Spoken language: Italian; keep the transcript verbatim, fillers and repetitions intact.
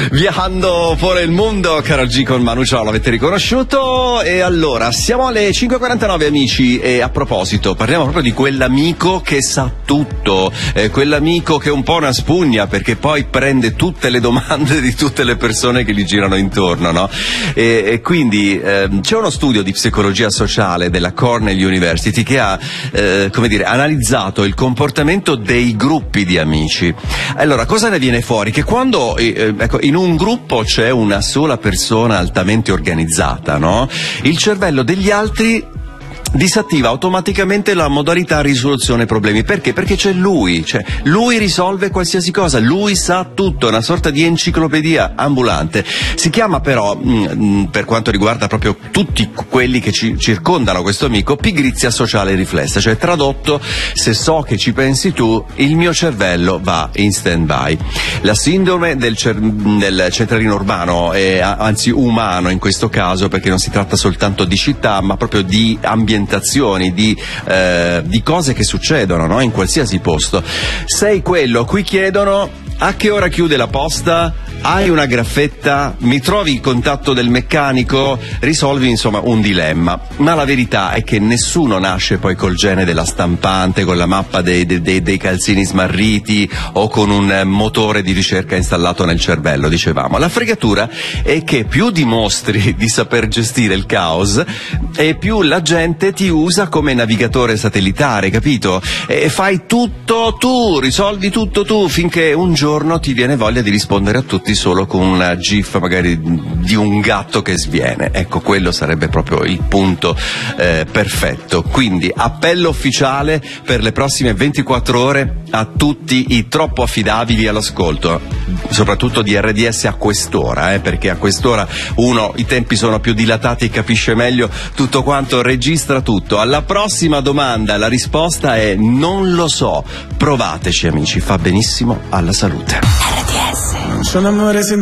Viajando por il mondo, Karol G con Manu Chao, l'avete riconosciuto? E allora, siamo alle cinque e quarantanove, amici, e a proposito, parliamo proprio di quell'amico che sa tutto, eh, quell'amico che è un po' una spugna, perché poi prende tutte le domande di tutte le persone che gli girano intorno, no? E, e quindi eh, c'è uno studio di psicologia sociale della Cornell University che ha, eh, come dire, analizzato il comportamento dei gruppi di amici. Allora, cosa ne viene fuori? Che quando eh, ecco, in un gruppo c'è una sola persona altamente organizzata, no? Il cervello degli altri disattiva automaticamente la modalità risoluzione problemi. Perché? Perché c'è lui, cioè lui risolve qualsiasi cosa, lui sa tutto, è una sorta di enciclopedia ambulante. Si chiama però, mh, per quanto riguarda proprio tutti quelli che ci circondano questo amico, pigrizia sociale riflessa, cioè tradotto: se so che ci pensi tu, il mio cervello va in stand by. La sindrome del, cer- del centralino urbano, è, anzi umano in questo caso, perché non si tratta soltanto di città ma proprio di ambientazioni, di, eh, di cose che succedono, no? In qualsiasi posto. Sei quello a cui chiedono: a che ora chiude la posta? Hai una graffetta? Mi trovi il contatto del meccanico? Risolvi insomma un dilemma. Ma la verità è che nessuno nasce poi col gene della stampante, con la mappa dei, dei, dei calzini smarriti o con un motore di ricerca installato nel cervello, dicevamo. La fregatura è che più dimostri di saper gestire il caos e più la gente ti usa come navigatore satellitare, capito? E fai tutto tu, risolvi tutto tu, finché un giorno ti viene voglia di rispondere a tutti solo con una gif magari di un gatto che sviene. Ecco, quello sarebbe proprio il punto eh, perfetto. Quindi appello ufficiale per le prossime ventiquattro ore a tutti i troppo affidabili all'ascolto, soprattutto di R D S a quest'ora, eh, perché a quest'ora uno, i tempi sono più dilatati e capisce meglio tutto quanto, registra tutto. Alla prossima domanda la risposta è non lo so. Provateci, amici, fa benissimo alla salute. R D S. Sono amore